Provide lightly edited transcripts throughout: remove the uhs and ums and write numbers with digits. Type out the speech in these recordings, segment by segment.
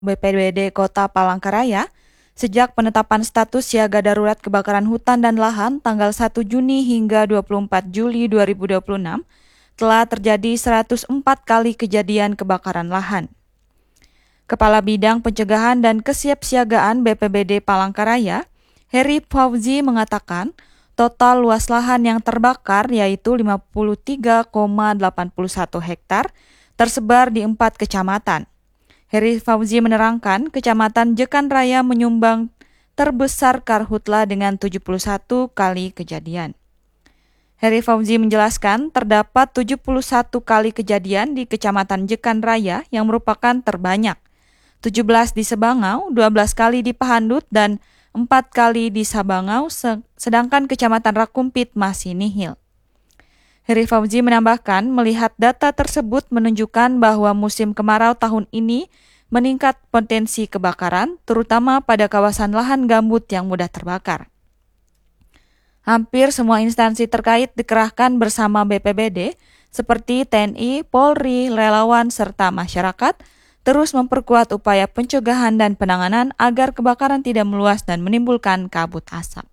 BPBD Kota Palangkaraya, sejak penetapan status siaga darurat kebakaran hutan dan lahan tanggal 1 Juni hingga 24 Juli 2026, telah terjadi 104 kali kejadian kebakaran lahan. Kepala Bidang Pencegahan dan Kesiapsiagaan BPBD Palangkaraya, Heri Fauzi mengatakan, total luas lahan yang terbakar yaitu 53,81 hektar, tersebar di 4 kecamatan. Heri Fauzi menerangkan, Kecamatan Jekan Raya menyumbang terbesar karhutla dengan 71 kali kejadian. Heri Fauzi menjelaskan, terdapat 71 kali kejadian di Kecamatan Jekan Raya yang merupakan terbanyak. 17 di Sebangau, 12 kali di Pahandut, dan 4 kali di Sabangau, sedangkan Kecamatan Rakumpit masih nihil. Heri Fauzi menambahkan, melihat data tersebut menunjukkan bahwa musim kemarau tahun ini meningkat potensi kebakaran, terutama pada kawasan lahan gambut yang mudah terbakar. Hampir semua instansi terkait dikerahkan bersama BPBD, seperti TNI, Polri, relawan, serta masyarakat, terus memperkuat upaya pencegahan dan penanganan agar kebakaran tidak meluas dan menimbulkan kabut asap.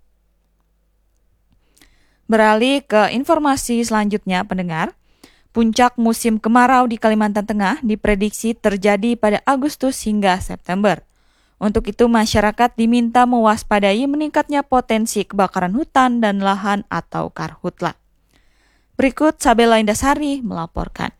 Beralih ke informasi selanjutnya, pendengar. Puncak musim kemarau di Kalimantan Tengah diprediksi terjadi pada Agustus hingga September. Untuk itu, masyarakat diminta mewaspadai meningkatnya potensi kebakaran hutan dan lahan atau karhutla. Berikut Sabella Indasari melaporkan.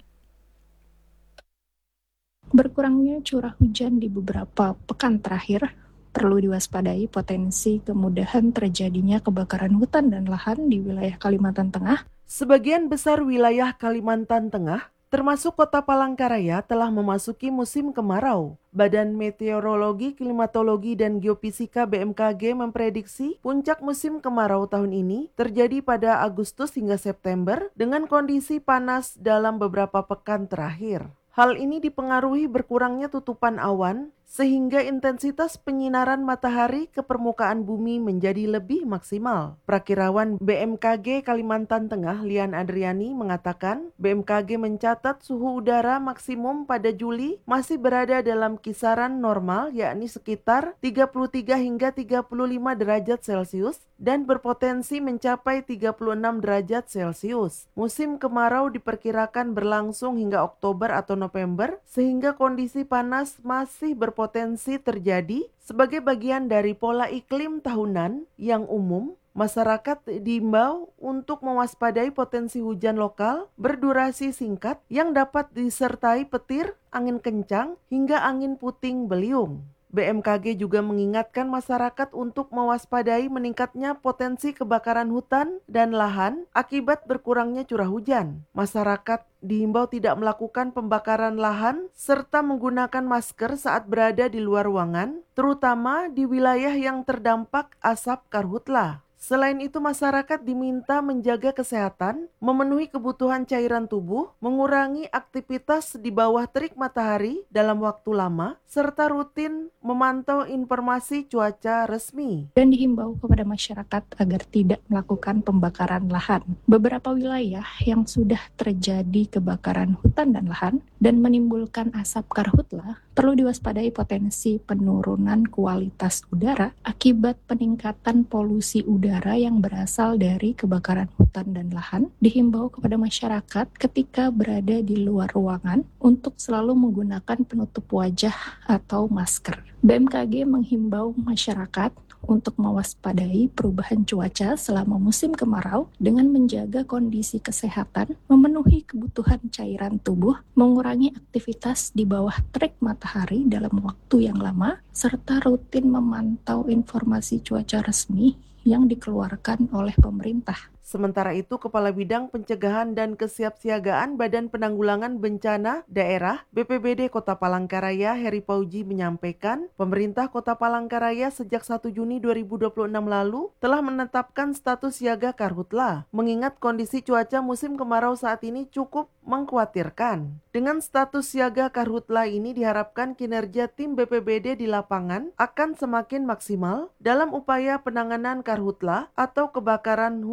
Berkurangnya curah hujan di beberapa pekan terakhir perlu diwaspadai potensi kemudahan terjadinya kebakaran hutan dan lahan di wilayah Kalimantan Tengah. Sebagian besar wilayah Kalimantan Tengah, termasuk Kota Palangkaraya, telah memasuki musim kemarau. Badan Meteorologi, Klimatologi, dan Geofisika BMKG memprediksi puncak musim kemarau tahun ini terjadi pada Agustus hingga September dengan kondisi panas dalam beberapa pekan terakhir. Hal ini dipengaruhi berkurangnya tutupan awan, sehingga intensitas penyinaran matahari ke permukaan bumi menjadi lebih maksimal. Prakirawan BMKG Kalimantan Tengah, Lian Adriani, mengatakan BMKG mencatat suhu udara maksimum pada Juli masih berada dalam kisaran normal, yakni sekitar 33 hingga 35 derajat Celcius, dan berpotensi mencapai 36 derajat Celcius. Musim kemarau diperkirakan berlangsung hingga Oktober atau November, sehingga kondisi panas masih berpotensi terjadi sebagai bagian dari pola iklim tahunan yang umum. Masyarakat diimbau untuk mewaspadai potensi hujan lokal berdurasi singkat yang dapat disertai petir, angin kencang, hingga angin puting beliung. BMKG juga mengingatkan masyarakat untuk mewaspadai meningkatnya potensi kebakaran hutan dan lahan akibat berkurangnya curah hujan. Masyarakat diimbau tidak melakukan pembakaran lahan serta menggunakan masker saat berada di luar ruangan, terutama di wilayah yang terdampak asap karhutla. Selain itu, masyarakat diminta menjaga kesehatan, memenuhi kebutuhan cairan tubuh, mengurangi aktivitas di bawah terik matahari dalam waktu lama, serta rutin memantau informasi cuaca resmi. Dan dihimbau kepada masyarakat agar tidak melakukan pembakaran lahan. Beberapa wilayah yang sudah terjadi kebakaran hutan dan lahan dan menimbulkan asap karhutla perlu diwaspadai potensi penurunan kualitas udara akibat peningkatan polusi udara yang berasal dari kebakaran hutan dan lahan. Dihimbau kepada masyarakat ketika berada di luar ruangan untuk selalu menggunakan penutup wajah atau masker. BMKG menghimbau masyarakat untuk mewaspadai perubahan cuaca selama musim kemarau dengan menjaga kondisi kesehatan, memenuhi kebutuhan cairan tubuh, mengurangi aktivitas di bawah terik matahari dalam waktu yang lama, serta rutin memantau informasi cuaca resmi yang dikeluarkan oleh pemerintah. Sementara itu, Kepala Bidang Pencegahan dan Kesiapsiagaan Badan Penanggulangan Bencana Daerah BPBD Kota Palangkaraya, Heri Fauzi, menyampaikan, pemerintah Kota Palangkaraya sejak 1 Juni 2026 lalu telah menetapkan status siaga karhutla, mengingat kondisi cuaca musim kemarau saat ini cukup mengkhawatirkan. Dengan status siaga karhutla ini diharapkan kinerja tim BPBD di lapangan akan semakin maksimal dalam upaya penanganan karhutla atau kebakaran hutan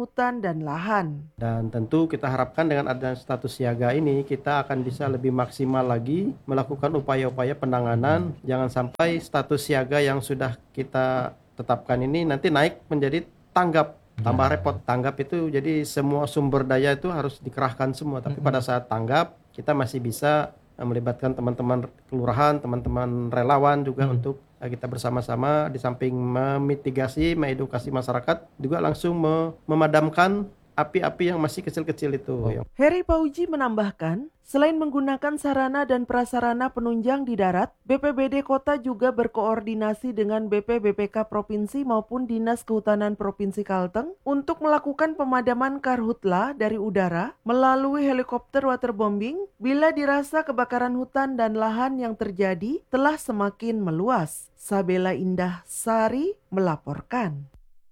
dan lahan. Dan tentu kita harapkan dengan adanya status siaga ini kita akan bisa lebih maksimal lagi melakukan upaya-upaya penanganan. Jangan sampai status siaga yang sudah kita tetapkan ini nanti naik menjadi tanggap. Tambah repot, tanggap itu jadi semua sumber daya itu harus dikerahkan semua. Tapi pada saat tanggap kita masih bisa melibatkan teman-teman kelurahan, teman-teman relawan juga untuk kita bersama-sama di samping memitigasi, mengedukasi masyarakat juga langsung memadamkan api-api yang masih kecil-kecil itu. Heri Pauji menambahkan, selain menggunakan sarana dan prasarana penunjang di darat, BPBD Kota juga berkoordinasi dengan BPBPK Provinsi maupun Dinas Kehutanan Provinsi Kalteng untuk melakukan pemadaman karhutla dari udara melalui helikopter waterbombing bila dirasa kebakaran hutan dan lahan yang terjadi telah semakin meluas. Sabela Indah Sari melaporkan.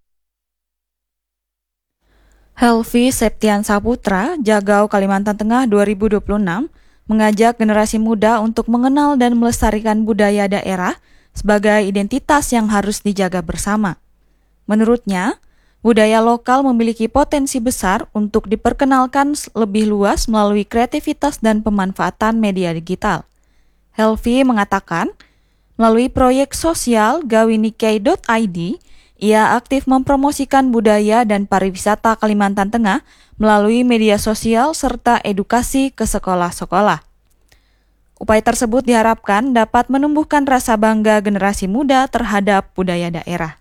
Helvi Septian Saputra, Jagau Kalimantan Tengah 2026, mengajak generasi muda untuk mengenal dan melestarikan budaya daerah sebagai identitas yang harus dijaga bersama. Menurutnya, budaya lokal memiliki potensi besar untuk diperkenalkan lebih luas melalui kreativitas dan pemanfaatan media digital. Helvi mengatakan, melalui proyek sosial gawinikai.id, ia aktif mempromosikan budaya dan pariwisata Kalimantan Tengah melalui media sosial serta edukasi ke sekolah-sekolah. Upaya tersebut diharapkan dapat menumbuhkan rasa bangga generasi muda terhadap budaya daerah.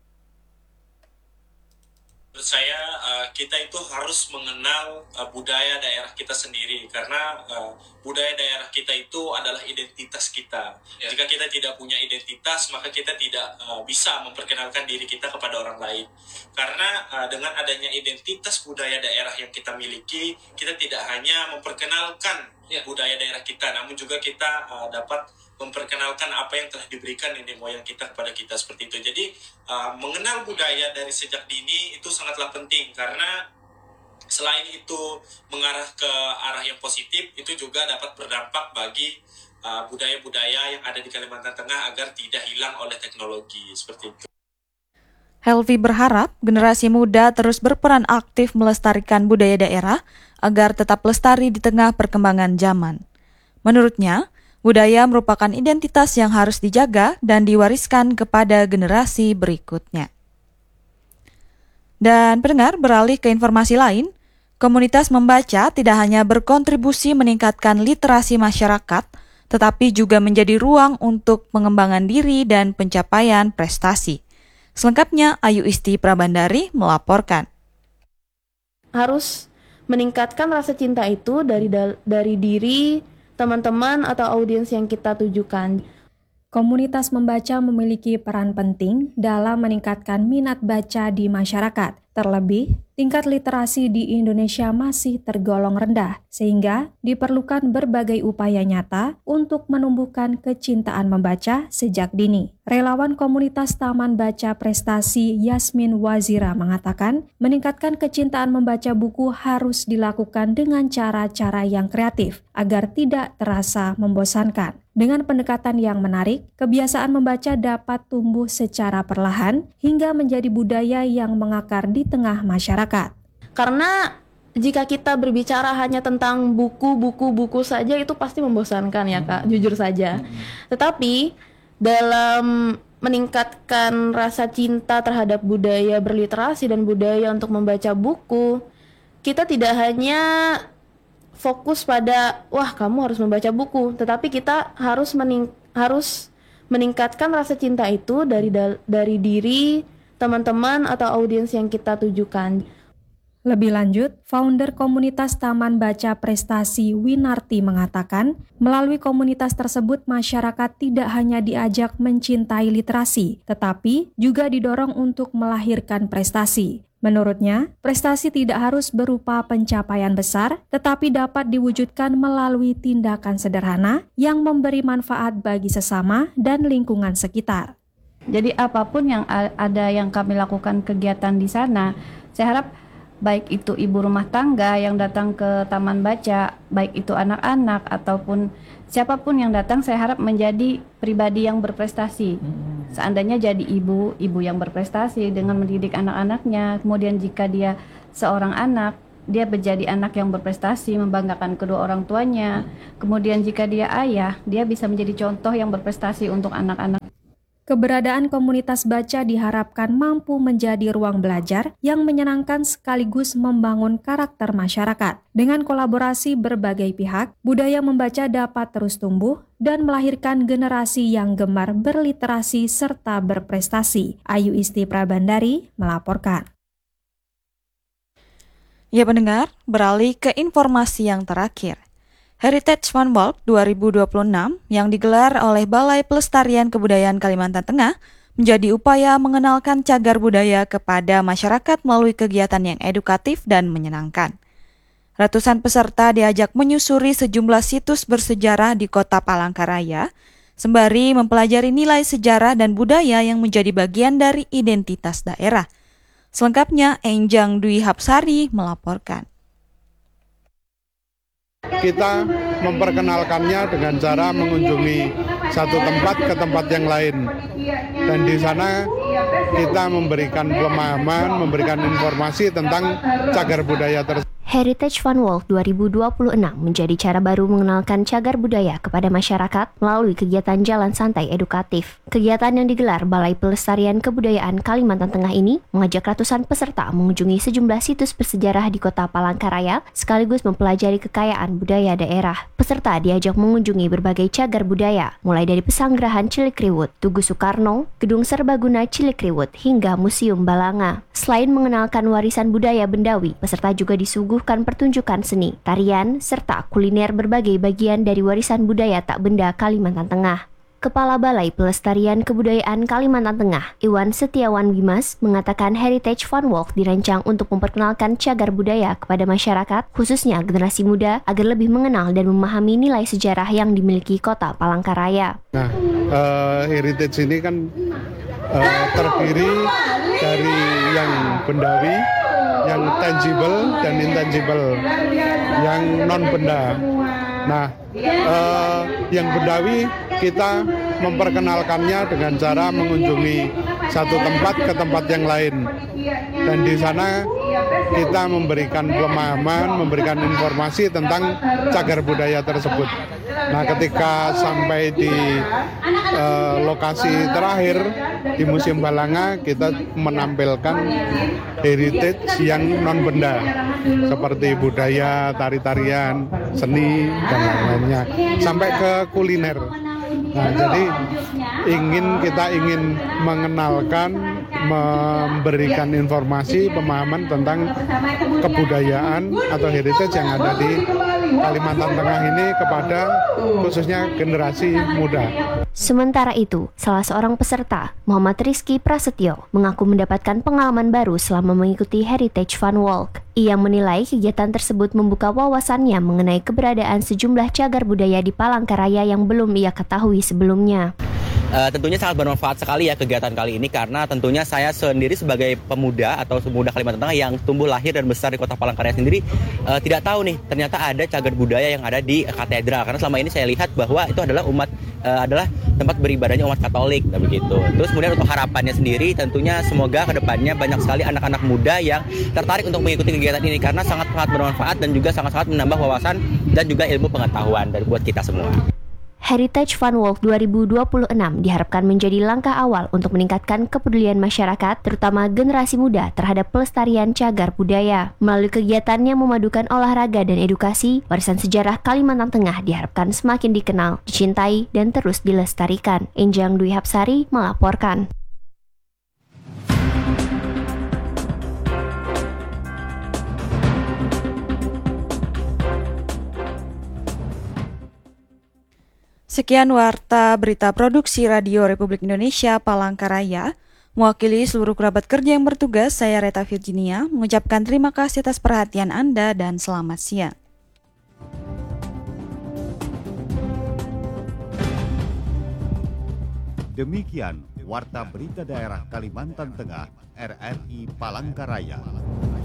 Menurut saya kita itu harus mengenal budaya daerah kita sendiri karena budaya daerah kita itu adalah identitas kita. Ya. Jika kita tidak punya identitas, maka kita tidak bisa memperkenalkan diri kita kepada orang lain. Karena dengan adanya identitas budaya daerah yang kita miliki, kita tidak hanya memperkenalkan budaya daerah kita, namun juga kita dapat memperkenalkan apa yang telah diberikan nenek moyang kita kepada kita seperti itu. Jadi mengenal budaya dari sejak dini itu sangatlah penting karena selain itu mengarah ke arah yang positif, itu juga dapat berdampak bagi budaya-budaya yang ada di Kalimantan Tengah agar tidak hilang oleh teknologi seperti itu. Helvi berharap generasi muda terus berperan aktif melestarikan budaya daerah agar tetap lestari di tengah perkembangan zaman. Menurutnya, budaya merupakan identitas yang harus dijaga dan diwariskan kepada generasi berikutnya. Dan pendengar, beralih ke informasi lain, komunitas membaca tidak hanya berkontribusi meningkatkan literasi masyarakat, tetapi juga menjadi ruang untuk pengembangan diri dan pencapaian prestasi. Selengkapnya, Ayu Isti Prabandari melaporkan. Harus meningkatkan rasa cinta itu dari diri teman-teman atau audiens yang kita tujukan. Komunitas membaca memiliki peran penting dalam meningkatkan minat baca di masyarakat. Terlebih, tingkat literasi di Indonesia masih tergolong rendah, sehingga diperlukan berbagai upaya nyata untuk menumbuhkan kecintaan membaca sejak dini. Relawan komunitas Taman Baca Prestasi Yasmin Wazira mengatakan, meningkatkan kecintaan membaca buku harus dilakukan dengan cara-cara yang kreatif agar tidak terasa membosankan. Dengan pendekatan yang menarik, kebiasaan membaca dapat tumbuh secara perlahan hingga menjadi budaya yang mengakar di tengah masyarakat. Karena jika kita berbicara hanya tentang buku saja itu pasti membosankan ya Kak, jujur saja. Tetapi dalam meningkatkan rasa cinta terhadap budaya berliterasi dan budaya untuk membaca buku, kita tidak hanya fokus pada wah kamu harus membaca buku, tetapi kita harus meningkatkan rasa cinta itu dari diri teman-teman atau audiens yang kita tujukan. Lebih lanjut, founder komunitas Taman Baca Prestasi Winarti mengatakan, melalui komunitas tersebut masyarakat tidak hanya diajak mencintai literasi, tetapi juga didorong untuk melahirkan prestasi. Menurutnya, prestasi tidak harus berupa pencapaian besar, tetapi dapat diwujudkan melalui tindakan sederhana yang memberi manfaat bagi sesama dan lingkungan sekitar. Jadi apapun yang ada yang kami lakukan kegiatan di sana, saya harap baik itu ibu rumah tangga yang datang ke taman baca, baik itu anak-anak ataupun siapapun yang datang, saya harap menjadi pribadi yang berprestasi. Seandainya jadi ibu yang berprestasi dengan mendidik anak-anaknya, kemudian jika dia seorang anak, dia menjadi anak yang berprestasi, membanggakan kedua orang tuanya. Kemudian jika dia ayah, dia bisa menjadi contoh yang berprestasi untuk anak-anak. Keberadaan komunitas baca diharapkan mampu menjadi ruang belajar yang menyenangkan sekaligus membangun karakter masyarakat. Dengan kolaborasi berbagai pihak, budaya membaca dapat terus tumbuh dan melahirkan generasi yang gemar berliterasi serta berprestasi. Ayu Isti Prabandari melaporkan. Ya pendengar, beralih ke informasi yang terakhir. Heritage Fun Walk 2026 yang digelar oleh Balai Pelestarian Kebudayaan Kalimantan Tengah menjadi upaya mengenalkan cagar budaya kepada masyarakat melalui kegiatan yang edukatif dan menyenangkan. Ratusan peserta diajak menyusuri sejumlah situs bersejarah di Kota Palangkaraya, sembari mempelajari nilai sejarah dan budaya yang menjadi bagian dari identitas daerah. Selengkapnya, Enjang Dwi Hapsari melaporkan. Kita memperkenalkannya dengan cara mengunjungi satu tempat ke tempat yang lain. Dan di sana kita memberikan pemahaman, memberikan informasi tentang cagar budaya tersebut. Heritage Fun Walk 2026 menjadi cara baru mengenalkan cagar budaya kepada masyarakat melalui kegiatan jalan santai edukatif. Kegiatan yang digelar Balai Pelestarian Kebudayaan Kalimantan Tengah ini mengajak ratusan peserta mengunjungi sejumlah situs bersejarah di Kota Palangkaraya sekaligus mempelajari kekayaan budaya daerah. Peserta diajak mengunjungi berbagai cagar budaya, mulai dari Pesanggerahan Cilikriwut, Tugu Soekarno, Gedung Serbaguna Cilikriwut, hingga Museum Balanga. Selain mengenalkan warisan budaya Bendawi, peserta juga disuguhkan pertunjukan seni, tarian, serta kuliner berbagai bagian dari warisan budaya tak benda Kalimantan Tengah. Kepala Balai Pelestarian Kebudayaan Kalimantan Tengah, Iwan Setiawan Wimas, mengatakan Heritage Fun Walk dirancang untuk memperkenalkan cagar budaya kepada masyarakat, khususnya generasi muda, agar lebih mengenal dan memahami nilai sejarah yang dimiliki Kota Palangkaraya. Nah, Heritage ini kan terdiri dari yang bendawi, yang tangible dan intangible, yang non-benda. Nah, yang bendawi kita memperkenalkannya dengan cara mengunjungi satu tempat ke tempat yang lain. Dan di sana kita memberikan pemahaman, memberikan informasi tentang cagar budaya tersebut. Nah, ketika sampai di lokasi terakhir di Museum Balanga, kita menampilkan heritage yang non-benda seperti budaya, tari-tarian, seni, dan lain-lainnya, sampai ke kuliner. Nah, jadi kita ingin mengenalkan, memberikan informasi, pemahaman tentang kebudayaan atau heritage yang ada di Kalimantan Tengah ini kepada khususnya generasi muda. Sementara itu, salah seorang peserta, Muhammad Rizky Prasetyo, mengaku mendapatkan pengalaman baru selama mengikuti Heritage Fun Walk. Ia menilai kegiatan tersebut membuka wawasannya mengenai keberadaan sejumlah cagar budaya di Palangkaraya yang belum ia ketahui sebelumnya. Tentunya sangat bermanfaat sekali ya kegiatan kali ini, karena tentunya saya sendiri sebagai pemuda atau pemuda Kalimantan Tengah yang tumbuh lahir dan besar di Kota Palangkaraya sendiri tidak tahu nih ternyata ada cagar budaya yang ada di katedral, karena selama ini saya lihat bahwa itu adalah adalah tempat beribadahnya umat Katolik, dan begitu. Terus kemudian untuk harapannya sendiri tentunya semoga kedepannya banyak sekali anak-anak muda yang tertarik untuk mengikuti kegiatan ini, karena sangat bermanfaat dan juga sangat menambah wawasan dan juga ilmu pengetahuan dari buat kita semua. Heritage Fun Walk 2026 diharapkan menjadi langkah awal untuk meningkatkan kepedulian masyarakat, terutama generasi muda terhadap pelestarian cagar budaya. Melalui kegiatan yang memadukan olahraga dan edukasi, warisan sejarah Kalimantan Tengah diharapkan semakin dikenal, dicintai, dan terus dilestarikan. Enjang Dwi Hapsari melaporkan. Sekian warta berita produksi Radio Republik Indonesia Palangkaraya. Mewakili seluruh kerabat kerja yang bertugas, saya Reta Virginia mengucapkan terima kasih atas perhatian Anda dan selamat siang. Demikian warta berita daerah Kalimantan Tengah RRI Palangkaraya.